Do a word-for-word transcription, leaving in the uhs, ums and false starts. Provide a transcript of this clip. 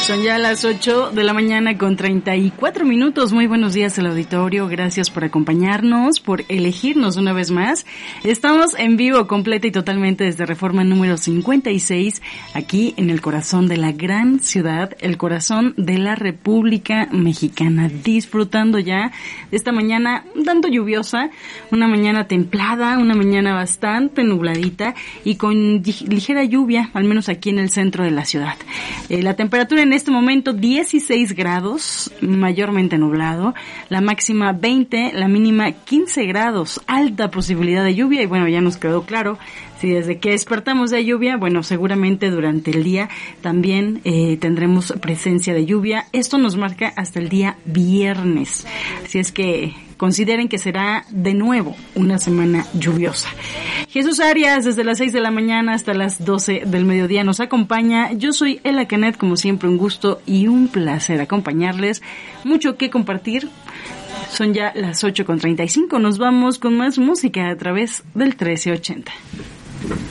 Son ya las ocho de la mañana con treinta y cuatro minutos. Muy buenos días al auditorio. Gracias por acompañarnos, por elegirnos una vez más. Estamos en vivo, completa y totalmente desde Reforma número cincuenta y seis, aquí en el corazón de la gran ciudad, el corazón de la República Mexicana. Disfrutando ya de esta mañana un tanto lluviosa, una mañana templada, una mañana bastante nubladita y con ligera lluvia, al menos aquí en el centro de la ciudad. Eh, la temperatura en este momento dieciséis grados, mayormente nublado, la máxima veinte, la mínima quince grados, alta posibilidad de lluvia y bueno, ya nos quedó claro, si desde que despertamos de lluvia, bueno, seguramente durante el día también eh, tendremos presencia de lluvia. Esto nos marca hasta el día viernes, así es que consideren que será de nuevo una semana lluviosa. Jesús Arias, desde las seis de la mañana hasta las doce del mediodía nos acompaña. Yo soy Ela Canet, como siempre un gusto y un placer acompañarles. Mucho que compartir. Son ya las ocho con treinta y cinco. Nos vamos con más música a través del trece ochenta.